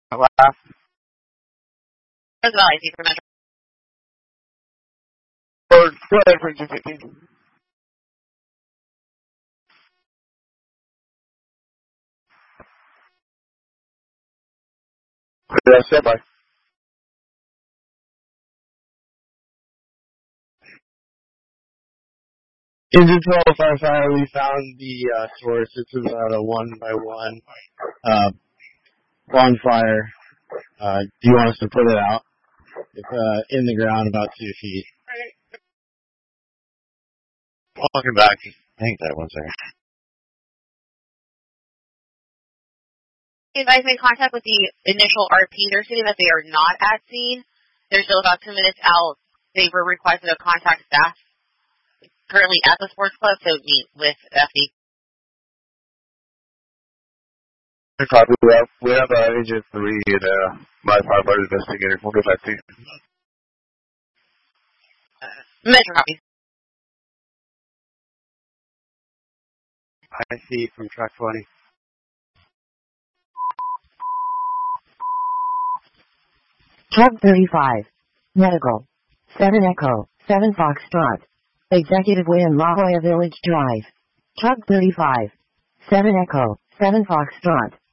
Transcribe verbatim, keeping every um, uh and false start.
Laugh. As well, I see for Metro. Or go ahead for two fifty. Yeah, stand by. Engine twelve firefighter, we found the uh, source. It's about a one by one uh, bonfire. Uh, do you want us to put it out? It's uh, in the ground about two feet. Walking back. Hang that one second. You guys made contact with the initial R P. They're saying that they are not at scene. They're still about two minutes out. They were requested to contact staff currently at the sports club to meet with F D. Copy. We have, we have uh, Agent three and uh, my firefighter investigator. We'll get back to you. Uh, Metro copy. I see from track twenty. Truck thirty-five. Medical. seven Echo. seven Foxtrot. Executive Way in La Jolla Village Drive. Truck thirty-five. seven Echo. seven Foxtrot.